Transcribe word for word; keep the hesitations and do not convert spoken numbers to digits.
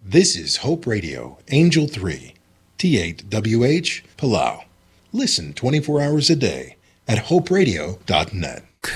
This is Hope Radio, Angel three, T eight W H, Palau. Listen twenty-four hours a day at hope radio dot net.